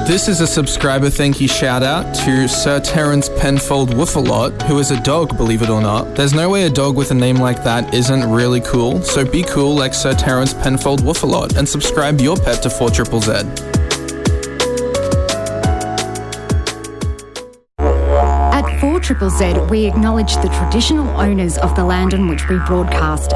This is a subscriber thank you shout out to Sir Terence Penfold Woofalot, who is a dog, believe it or not. There's no way a dog with a name like that isn't really cool, so be cool like Sir Terence Penfold Woofalot and subscribe your pet to 4ZZZ. At 4ZZZ, we acknowledge the traditional owners of the land on which we broadcast